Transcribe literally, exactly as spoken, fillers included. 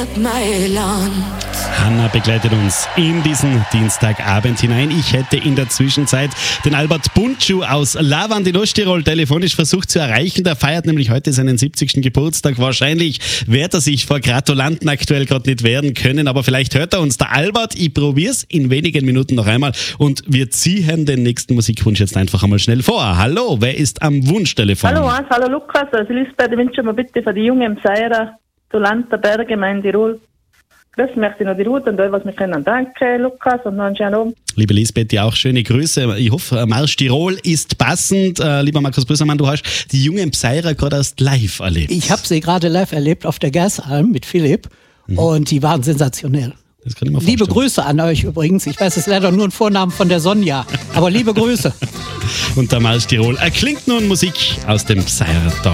Mailand. Hanna begleitet uns in diesen Dienstagabend hinein. Ich hätte in der Zwischenzeit den Albert Buntschuh aus Lavand in Osttirol telefonisch versucht zu erreichen. Der feiert nämlich heute seinen siebzigsten Geburtstag. Wahrscheinlich wird er sich vor Gratulanten aktuell gerade nicht wehren können, aber vielleicht hört er uns. Der Albert, ich probier's in wenigen Minuten noch einmal und wir ziehen den nächsten Musikwunsch jetzt einfach einmal schnell vor. Hallo, wer ist am Wunschtelefon? Hallo Hans, hallo Lukas, also Lisbeth, ich wünsche mir bitte für die Jungen im Seira, Tolanta Berggemeinde Tirol. Das möchte ich noch die Ruth und euch, was wir können. Danke, Lukas, und noch einen schönen Abend. Liebe Lisbeth, dir auch schöne Grüße. Ich hoffe, Marsch Tirol ist passend. Äh, lieber Markus Brüssermann, du hast die jungen Pseira gerade erst live erlebt. Ich habe sie gerade live erlebt auf der Gersalm mit Philipp mhm. und die waren sensationell. Das kann ich mir vorstellen. Liebe Grüße an euch übrigens. Ich weiß, es ist leider nur ein Vornamen von der Sonja, aber liebe Grüße. Und der Marsch Tirol erklingt nun Musik aus dem Pseira.